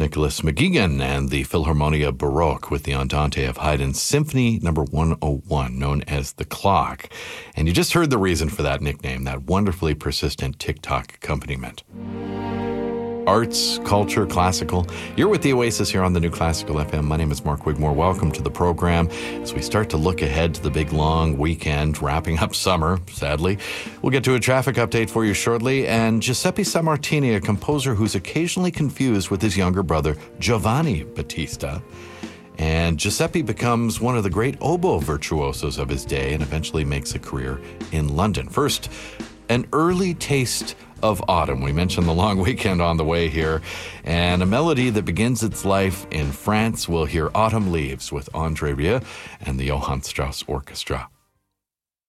Nicholas McGuigan and the Philharmonia Baroque with the Andante of Haydn's Symphony No. 101, known as The Clock. And you just heard the reason for that nickname, that wonderfully persistent tick-tock accompaniment. Arts, culture, classical. You're with the Oasis here on the New Classical FM. My name is Mark Wigmore. Welcome to the program as we start to look ahead to the big long weekend, wrapping up summer, sadly. We'll get to a traffic update for you shortly. And Giuseppe Sammartini, a composer who's occasionally confused with his younger brother, Giovanni Battista. And Giuseppe becomes one of the great oboe virtuosos of his day and eventually makes a career in London. First, an early taste of autumn. We mentioned the long weekend on the way here, and a melody that begins its life in France. We'll hear Autumn Leaves with André Rieu and the Johann Strauss Orchestra.